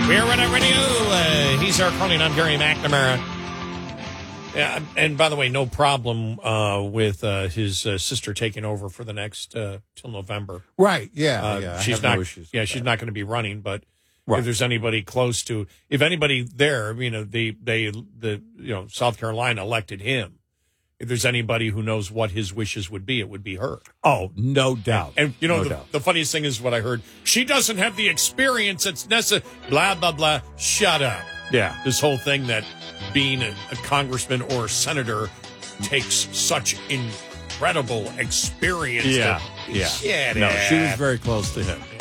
We're Red Hot Radio. He's our calling. I'm Gary McNamara. Yeah, and by the way, no problem with his sister taking over for the next till November. Right? Yeah. She's I have not. no issues Yeah, with she's that. not going to be running. But Right. if there's anybody close to, if anybody there, South Carolina elected him. If there's anybody who knows what his wishes would be, it would be her. Oh, no doubt. And No doubt. the funniest thing is what I heard. She doesn't have the experience that's necessary. Blah blah blah. Shut up. Yeah. This whole thing that being a congressman or a senator takes such incredible experience. Yeah. Shut No, up. she was very close to him.